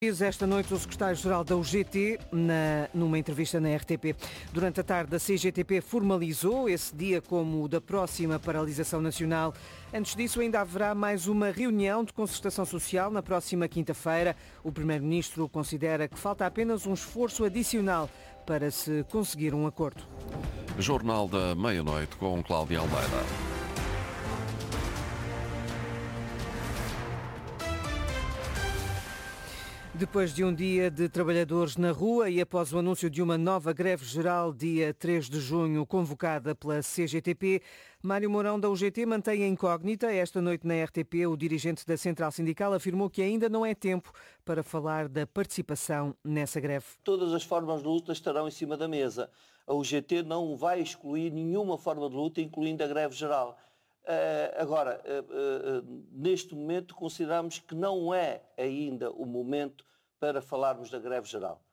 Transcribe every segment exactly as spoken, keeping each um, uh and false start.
Esta noite o secretário-geral da U G T, na, numa entrevista na R T P. Durante a tarde, a C G T P formalizou esse dia como o da próxima paralisação nacional. Antes disso, ainda haverá mais uma reunião de concertação social na próxima quinta-feira. O primeiro-ministro considera que falta apenas um esforço adicional para se conseguir um acordo. Jornal da Meia-Noite com Cláudia Almeida. Depois de um dia de trabalhadores na rua e após o anúncio de uma nova greve geral dia três de junho convocada pela C G T P, Mário Mourão da U G T mantém a incógnita. Esta noite na R T P, o dirigente da Central Sindical afirmou que ainda não é tempo para falar da participação nessa greve. Todas as formas de luta estarão em cima da mesa. A U G T não vai excluir nenhuma forma de luta, incluindo a greve geral. Uh, agora, uh, uh, neste momento consideramos que não é ainda o momento para falarmos da greve geral.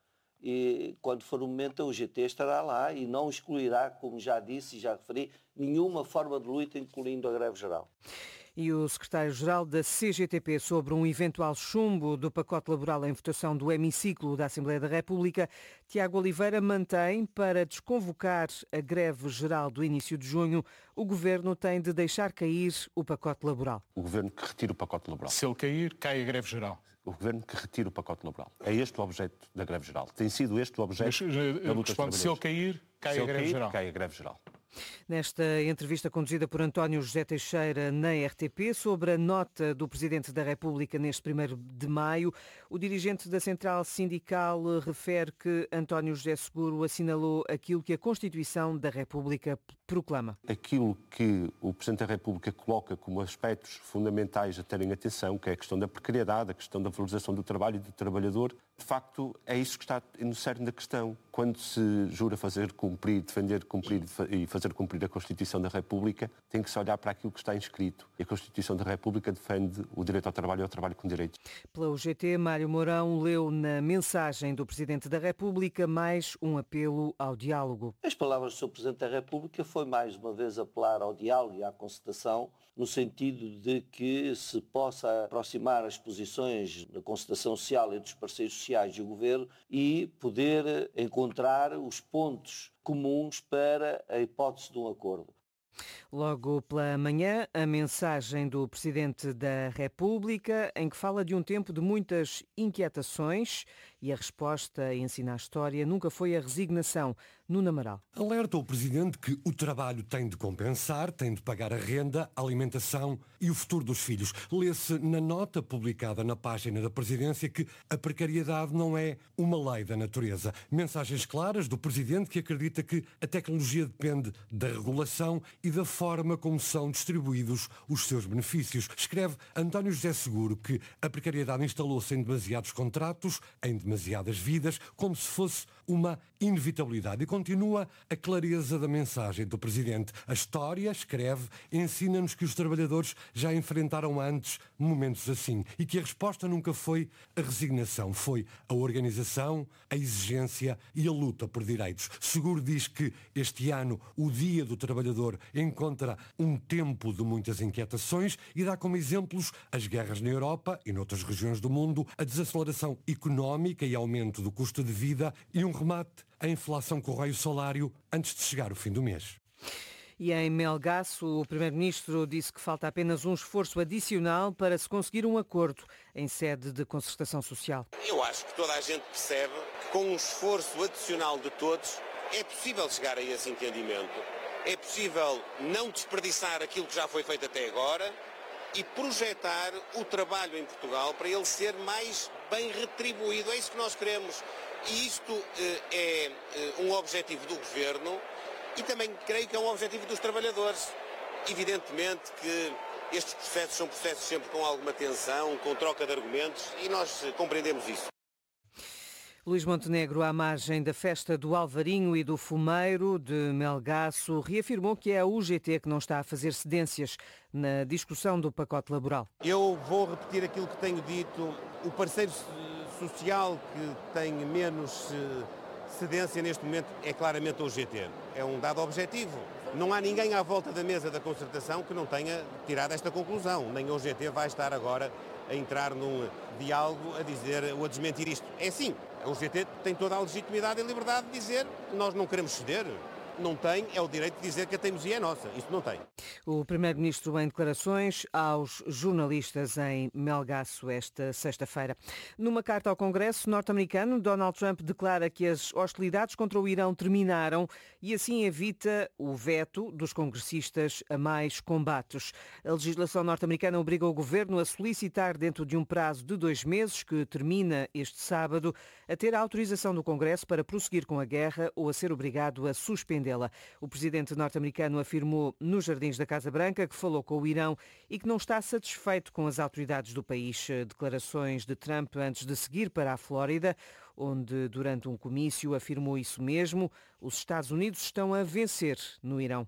E quando for o momento a U G T estará lá e não excluirá, como já disse e já referi, nenhuma forma de luta, incluindo a greve geral. E o secretário-geral da C G T P sobre um eventual chumbo do pacote laboral em votação do hemiciclo da Assembleia da República, Tiago Oliveira mantém para desconvocar a greve geral do início de junho, o Governo tem de deixar cair o pacote laboral. O Governo que retira o pacote laboral. Se ele cair, cai a greve geral. O Governo que retira o pacote laboral. É este o objeto da greve geral. Tem sido este o objeto Mas, da luta responde, se ele cair, cai se a ele greve cair, geral. cai a greve geral. Nesta entrevista conduzida por António José Teixeira na R T P sobre a nota do Presidente da República neste primeiro de maio, o dirigente da Central Sindical refere que António José Seguro assinalou aquilo que a Constituição da República proclama. Aquilo que o Presidente da República coloca como aspectos fundamentais a terem atenção, que é a questão da precariedade, a questão da valorização do trabalho e do trabalhador, de facto é isso que está no cerne da questão. Quando se jura fazer cumprir, defender cumprir e fazer cumprir a Constituição da República, tem que se olhar para aquilo que está inscrito. E a Constituição da República defende o direito ao trabalho e ao trabalho com direitos. Pela U G T, Mário Mourão leu na mensagem do Presidente da República mais um apelo ao diálogo. As palavras do senhor Presidente da República foi mais uma vez apelar ao diálogo e à concertação, no sentido de que se possa aproximar as posições da concertação social entre os parceiros sociais e o Governo e poder encontrar os pontos comuns para a hipótese de um acordo. Logo pela manhã, a mensagem do Presidente da República, em que fala de um tempo de muitas inquietações e a resposta ensina a história nunca foi a resignação. Nuno Amaral. Alerta o Presidente que o trabalho tem de compensar, tem de pagar a renda, a alimentação e o futuro dos filhos. Lê-se na nota publicada na página da Presidência que a precariedade não é uma lei da natureza. Mensagens claras do Presidente que acredita que a tecnologia depende da regulação e da forma como são distribuídos os seus benefícios. Escreve António José Seguro que a precariedade instalou-se em demasiados contratos, em demasiadas vidas, como se fosse uma inevitabilidade. E continua a clareza da mensagem do Presidente. A história, escreve, ensina-nos que os trabalhadores já enfrentaram antes momentos assim e que a resposta nunca foi a resignação, foi a organização, a exigência e a luta por direitos. Seguro diz que este ano o Dia do Trabalhador encontra um tempo de muitas inquietações e dá como exemplos as guerras na Europa e noutras regiões do mundo, a desaceleração económica e aumento do custo de vida e um remate à inflação com o raio salário antes de chegar o fim do mês. E em Melgaço, o Primeiro-Ministro disse que falta apenas um esforço adicional para se conseguir um acordo em sede de concertação social. Eu acho que toda a gente percebe que com um esforço adicional de todos é possível chegar a esse entendimento. É possível não desperdiçar aquilo que já foi feito até agora e projetar o trabalho em Portugal para ele ser mais bem retribuído. É isso que nós queremos. E isto eh, é eh, um objetivo do Governo e também creio que é um objetivo dos trabalhadores. Evidentemente que estes processos são processos sempre com alguma tensão, com troca de argumentos e nós eh, compreendemos isso. Luís Montenegro, à margem da festa do Alvarinho e do Fumeiro de Melgaço, reafirmou que é a U G T que não está a fazer cedências na discussão do pacote laboral. Eu vou repetir aquilo que tenho dito. O parceiro social que tem menos cedência neste momento é claramente a U G T. É um dado objetivo. Não há ninguém à volta da mesa da concertação que não tenha tirado esta conclusão. Nem a O G T vai estar agora a entrar num diálogo a dizer ou a desmentir isto. É sim, a O G T tem toda a legitimidade e liberdade de dizer que nós não queremos ceder. Não tem é o direito de dizer que a teimosia é nossa. Isso não tem. O primeiro-ministro em declarações aos jornalistas em Melgaço esta sexta-feira. Numa carta ao Congresso norte-americano, Donald Trump declara que as hostilidades contra o Irão terminaram e assim evita o veto dos congressistas a mais combates. A legislação norte-americana obriga o governo a solicitar dentro de um prazo de dois meses, que termina este sábado, a ter a autorização do Congresso para prosseguir com a guerra ou a ser obrigado a suspender. O presidente norte-americano afirmou nos jardins da Casa Branca que falou com o Irão e que não está satisfeito com as autoridades do país. Declarações de Trump antes de seguir para a Flórida, onde durante um comício afirmou isso mesmo. Os Estados Unidos estão a vencer no Irão.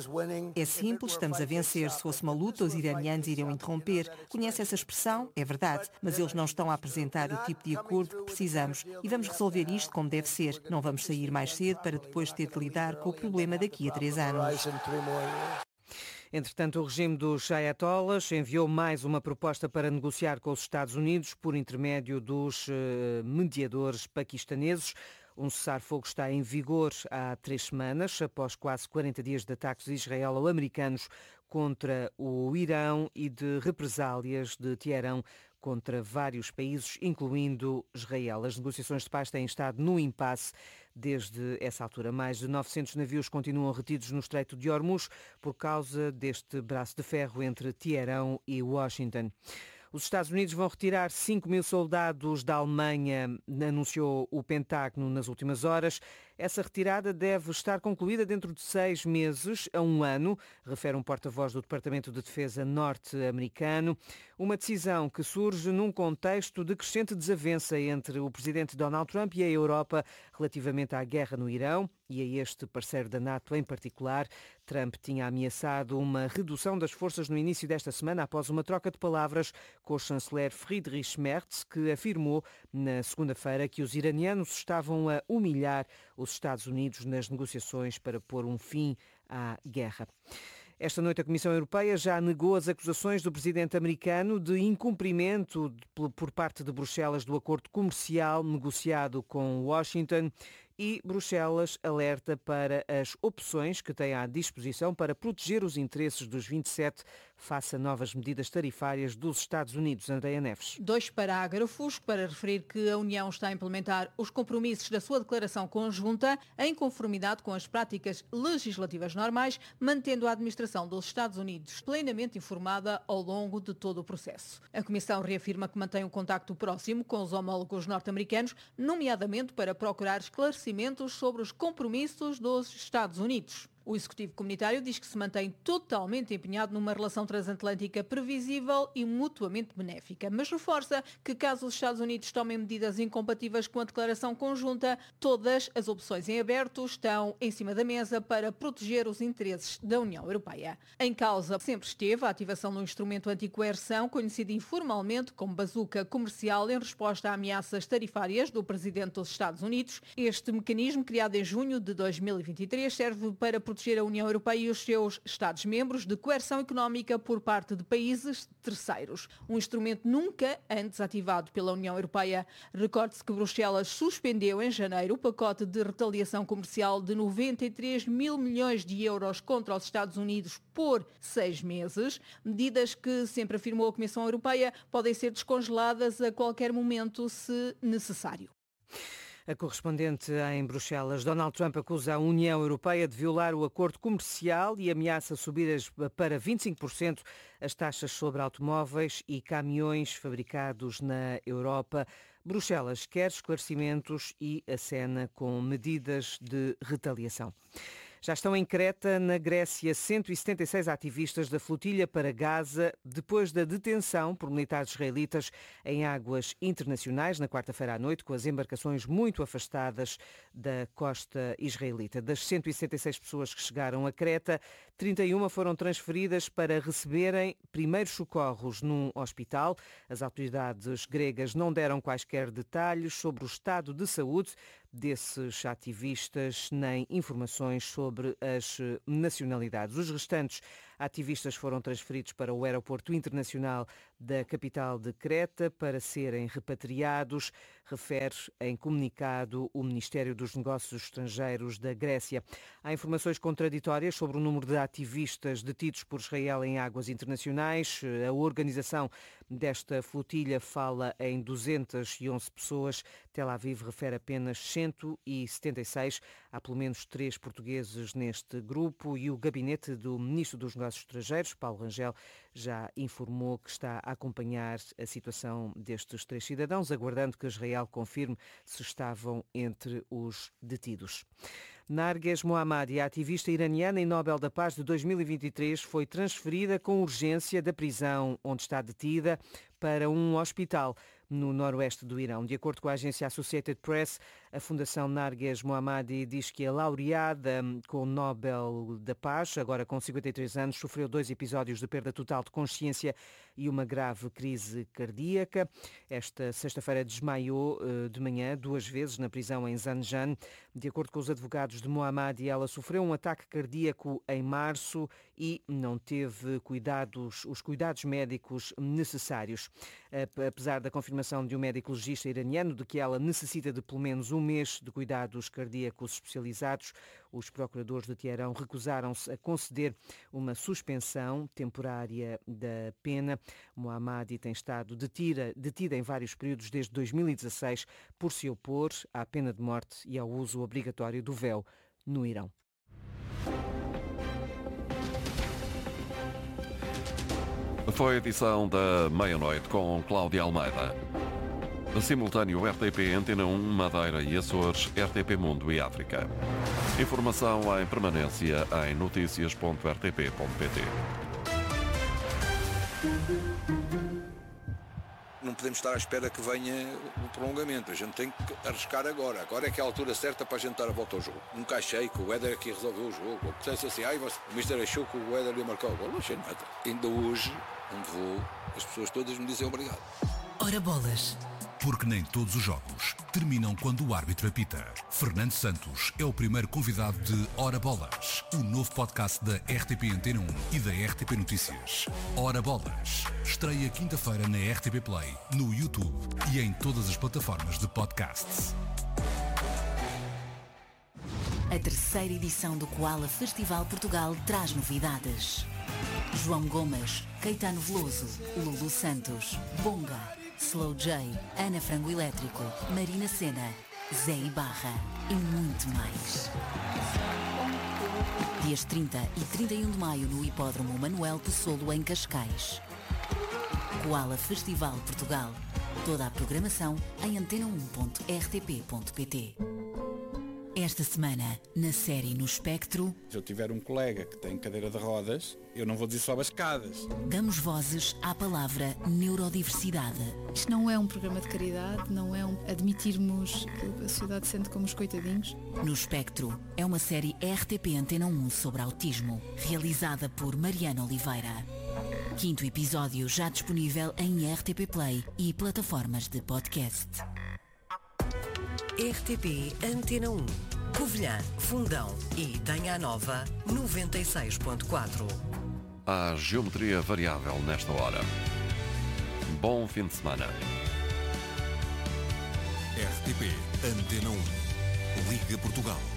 É simples, estamos a vencer. Se fosse uma luta, os iranianos iriam interromper. Conhece essa expressão? É verdade. Mas eles não estão a apresentar o tipo de acordo que precisamos. E vamos resolver isto como deve ser. Não vamos sair mais cedo para depois ter de lidar com o problema daqui a três anos. Entretanto, o regime dos ayatollahs enviou mais uma proposta para negociar com os Estados Unidos por intermédio dos mediadores paquistaneses. Um cessar-fogo está em vigor há três semanas, após quase quarenta dias de ataques israelo-americanos contra o Irão e de represálias de Teherão contra vários países, incluindo Israel. As negociações de paz têm estado no impasse desde essa altura. Mais de novecentos navios continuam retidos no Estreito de Hormuz por causa deste braço de ferro entre Teherão e Washington. Os Estados Unidos vão retirar cinco mil soldados da Alemanha, anunciou o Pentágono nas últimas horas. Essa retirada deve estar concluída dentro de seis meses a um ano, refere um porta-voz do Departamento de Defesa norte-americano. Uma decisão que surge num contexto de crescente desavença entre o presidente Donald Trump e a Europa relativamente à guerra no Irão e a este parceiro da NATO em particular. Trump tinha ameaçado uma redução das forças no início desta semana após uma troca de palavras com o chanceler Friedrich Merz, que afirmou na segunda-feira que os iranianos estavam a humilhar os Estados Unidos nas negociações para pôr um fim à guerra. Esta noite a Comissão Europeia já negou as acusações do presidente americano de incumprimento por parte de Bruxelas do acordo comercial negociado com Washington e Bruxelas alerta para as opções que tem à disposição para proteger os interesses dos vinte e sete face a novas medidas tarifárias dos Estados Unidos. Andréa Neves. Dois parágrafos para referir que a União está a implementar os compromissos da sua declaração conjunta em conformidade com as práticas legislativas normais, mantendo a administração dos Estados Unidos plenamente informada ao longo de todo o processo. A Comissão reafirma que mantém um contacto próximo com os homólogos norte-americanos, nomeadamente para procurar esclarecimentos sobre os compromissos dos Estados Unidos. O Executivo Comunitário diz que se mantém totalmente empenhado numa relação transatlântica previsível e mutuamente benéfica, mas reforça que caso os Estados Unidos tomem medidas incompatíveis com a declaração conjunta, todas as opções em aberto estão em cima da mesa para proteger os interesses da União Europeia. Em causa sempre esteve a ativação do instrumento anticoerção, conhecido informalmente como bazuca comercial, em resposta a ameaças tarifárias do Presidente dos Estados Unidos. Este mecanismo, criado em junho de dois mil e vinte e três, serve para proteger a União Europeia e os seus Estados-membros de coerção económica por parte de países terceiros. Um instrumento nunca antes ativado pela União Europeia. Recorde-se que Bruxelas suspendeu em janeiro o pacote de retaliação comercial de noventa e três mil milhões de euros contra os Estados Unidos por seis meses. Medidas que, sempre afirmou a Comissão Europeia, podem ser descongeladas a qualquer momento, se necessário. A correspondente em Bruxelas, Donald Trump acusa a União Europeia de violar o acordo comercial e ameaça subir para vinte e cinco por cento as taxas sobre automóveis e caminhões fabricados na Europa. Bruxelas quer esclarecimentos e acena com medidas de retaliação. Já estão em Creta, na Grécia, cento e setenta e seis ativistas da flotilha para Gaza, depois da detenção por militares israelitas em águas internacionais na quarta-feira à noite, com as embarcações muito afastadas da costa israelita. Das cento e setenta e seis pessoas que chegaram a Creta, trinta e uma foram transferidas para receberem primeiros socorros num hospital. As autoridades gregas não deram quaisquer detalhes sobre o estado de saúde desses ativistas, nem informações sobre as nacionalidades. Os restantes ativistas foram transferidos para o aeroporto internacional da capital de Creta para serem repatriados, refere em comunicado o Ministério dos Negócios Estrangeiros da Grécia. Há informações contraditórias sobre o número de ativistas detidos por Israel em águas internacionais. A organização desta flotilha fala em duzentas e onze pessoas. Tel Aviv refere apenas cento e setenta e seis. Há pelo menos três portugueses neste grupo e o gabinete do Ministro dos Negócios Estrangeiros, Paulo Rangel, já informou que está a acompanhar a situação destes três cidadãos, aguardando que Israel confirme se estavam entre os detidos. Narges Mohammadi, a ativista iraniana e Nobel da Paz de dois mil e vinte e três, foi transferida com urgência da prisão onde está detida para um hospital no noroeste do Irão. De acordo com a agência Associated Press, a Fundação Narges Mohammadi diz que a laureada com o Nobel da Paz, agora com cinquenta e três anos, sofreu dois episódios de perda total de consciência e uma grave crise cardíaca. Esta sexta-feira desmaiou de manhã duas vezes na prisão em Zanjan. De acordo com os advogados de Mohammadi, ela sofreu um ataque cardíaco em março e não teve cuidados, os cuidados médicos necessários. Apesar da confirmação de um médico legista iraniano de que ela necessita de pelo menos um mês de cuidados cardíacos especializados, os procuradores de Teherão recusaram-se a conceder uma suspensão temporária da pena. Mohammadi tem estado detida, detida em vários períodos desde dois mil e dezasseis por se opor à pena de morte e ao uso obrigatório do véu no Irão. Foi a edição da meia-noite com Cláudia Almeida. Simultâneo R T P Antena um, Madeira e Açores, R T P Mundo e África. Informação em permanência em notícias ponto r t p ponto p t. Não podemos estar à espera que venha o prolongamento. A gente tem que arriscar agora. Agora é que é a altura certa para a gente dar a volta ao jogo. Nunca achei que o Éder aqui resolveu o jogo. Ou que dissesse assim, ai, o mister achou que o Éder ia marcar o gol. Não achei nada. Ainda hoje, onde vou, as pessoas todas me dizem obrigado. Ora bolas. Porque nem todos os jogos terminam quando o árbitro apita. Fernando Santos é o primeiro convidado de Ora Bolas, o novo podcast da R T P Antena um e da R T P Notícias. Ora Bolas. Estreia quinta-feira na R T P Play, no YouTube e em todas as plataformas de podcasts. A terceira edição do Koala Festival Portugal traz novidades. João Gomes, Caetano Veloso, Lulu Santos, Bonga, Slow J, Ana Frango Elétrico, Marina Sena, Zé Ibarra e muito mais. Dias trinta e trinta e um de maio no Hipódromo Manuel Possolo em Cascais. Koala Festival Portugal. Toda a programação em antena um ponto r t p ponto p t. Esta semana, na série No Espectro... Se eu tiver um colega que tem cadeira de rodas, eu não vou dizer sobe as escadas. Damos vozes à palavra neurodiversidade. Isto não é um programa de caridade, não é um admitirmos que a sociedade sente como os coitadinhos. No Espectro é uma série R T P Antena um sobre autismo, realizada por Mariana Oliveira. Quinto episódio já disponível em R T P Play e plataformas de podcast. R T P Antena um, Covilhã, Fundão e Tanha Nova, noventa e seis ponto quatro. Há geometria variável nesta hora. Bom fim de semana. R T P Antena um. Liga Portugal.